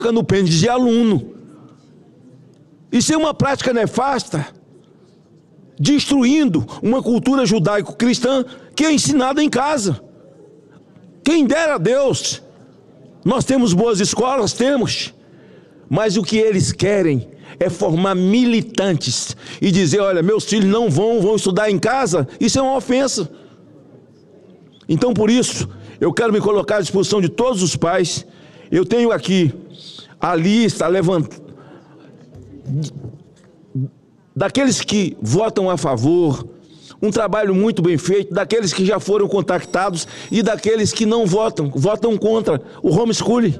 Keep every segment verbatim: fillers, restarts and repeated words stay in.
no pênis de aluno. Isso é uma prática nefasta, destruindo uma cultura judaico-cristã que é ensinada em casa. Quem dera a Deus, nós temos boas escolas, temos, mas o que eles querem é formar militantes e dizer, olha, meus filhos não vão, vão estudar em casa. Isso é uma ofensa. Então, por isso, eu quero me colocar à disposição de todos os pais. Eu tenho aqui a lista levantada daqueles que votam a favor, um trabalho muito bem feito, daqueles que já foram contactados e daqueles que não votam, votam contra o homeschooling.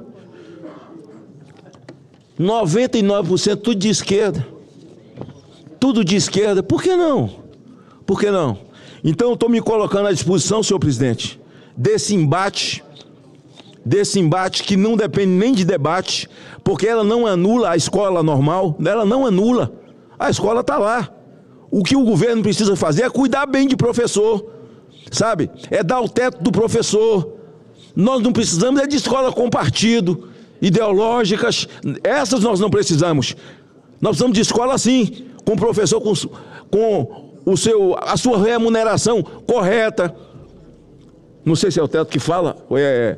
noventa e nove por cento tudo de esquerda. Tudo de esquerda. Por que não? Por que não? Então eu estou me colocando à disposição, senhor presidente, desse embate, desse embate que não depende nem de debate, porque ela não anula a escola normal, ela não anula. A escola está lá. O que o governo precisa fazer é cuidar bem de professor, sabe? É dar o teto do professor. Nós não precisamos é de escola com partido, ideológicas, essas nós não precisamos. Nós precisamos de escola assim, com professor com, com o seu, a sua remuneração correta. Não sei se é o teto que fala, ou é...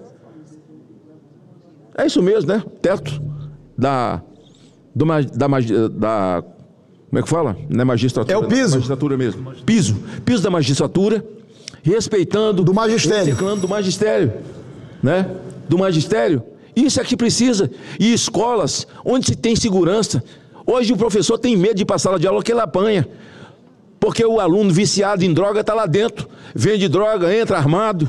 É isso mesmo, né? Teto da... Do, da, da como é que fala? Não é magistratura. É o piso. Magistratura mesmo. Piso. Piso da magistratura, respeitando... Do magistério. Reciclando do magistério, né? Do magistério. Isso é que precisa. E escolas onde se tem segurança. Hoje o professor tem medo de ir para a sala de aula que ele apanha. Porque o aluno viciado em droga está lá dentro. Vende droga, entra armado.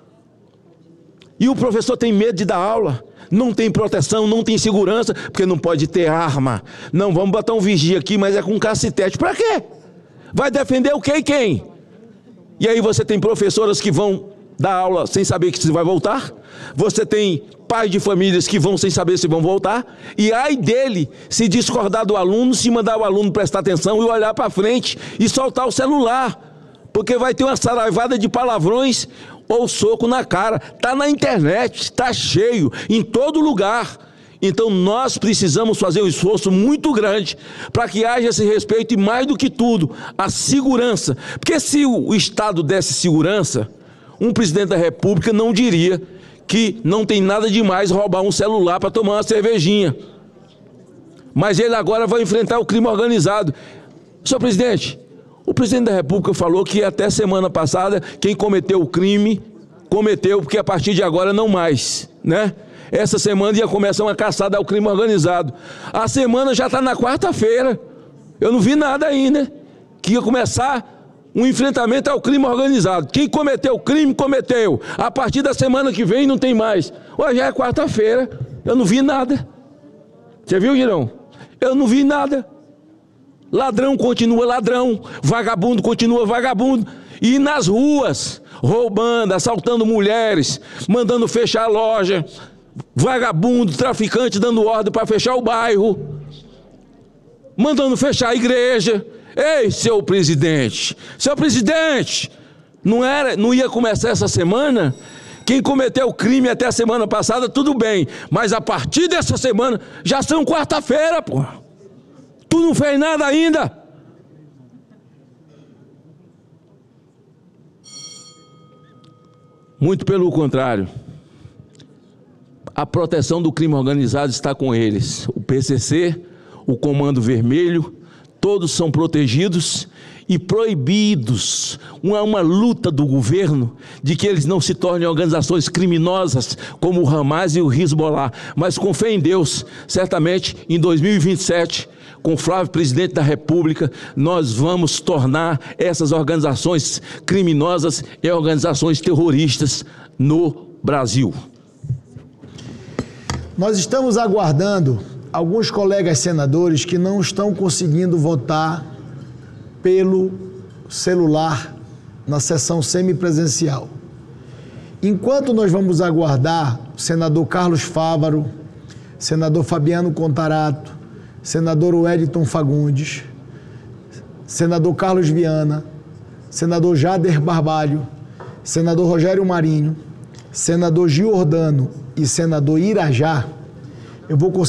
E o professor tem medo de dar aula. Não tem proteção, não tem segurança, porque não pode ter arma. Não, vamos botar um vigia aqui, mas é com cacetete. Para quê? Vai defender o quê e quem? E aí você tem professoras que vão dar aula sem saber que se vai voltar. Você tem pais de famílias que vão sem saber se vão voltar. E ai dele se discordar do aluno, se mandar o aluno prestar atenção e olhar para frente e soltar o celular. Porque vai ter uma saraivada de palavrões ou soco na cara. Está na internet, está cheio, em todo lugar. Então nós precisamos fazer um esforço muito grande para que haja esse respeito e, mais do que tudo, a segurança. Porque se o Estado desse segurança, um presidente da República não diria que não tem nada demais roubar um celular para tomar uma cervejinha. Mas ele agora vai enfrentar o crime organizado. Senhor presidente, o presidente da República falou que até semana passada quem cometeu o crime, cometeu, porque a partir de agora não mais, né? Essa semana ia começar uma caçada ao crime organizado. A semana já está na quarta-feira. Eu não vi nada ainda. Que ia começar um enfrentamento ao crime organizado. Quem cometeu o crime, cometeu. A partir da semana que vem não tem mais. Hoje já é quarta-feira. Eu não vi nada. Você viu, Girão? Eu não vi nada. Ladrão continua ladrão, vagabundo continua vagabundo, e nas ruas, roubando, assaltando mulheres, mandando fechar a loja, vagabundo, traficante dando ordem para fechar o bairro, mandando fechar a igreja. Ei, seu presidente, seu presidente, não era, não ia começar essa semana? Quem cometeu o crime até a semana passada, tudo bem, mas a partir dessa semana, já são quarta-feira, pô. Tu não fez nada ainda. Muito pelo contrário. A proteção do crime organizado está com eles. O P C C, o Comando Vermelho, todos são protegidos e proibidos. Uma, uma luta do governo de que eles não se tornem organizações criminosas como o Hamas e o Hezbollah. Mas com fé em Deus, certamente em dois mil e vinte e sete, com Flávio presidente da República, nós vamos tornar essas organizações criminosas e organizações terroristas no Brasil. Nós estamos aguardando alguns colegas senadores que não estão conseguindo votar pelo celular na sessão semipresencial. Enquanto nós vamos aguardar o senador Carlos Fávaro, senador Fabiano Contarato, senador Wellington Fagundes, senador Carlos Viana, senador Jader Barbalho, senador Rogério Marinho, senador Giordano e senador Irajá, eu vou conseguir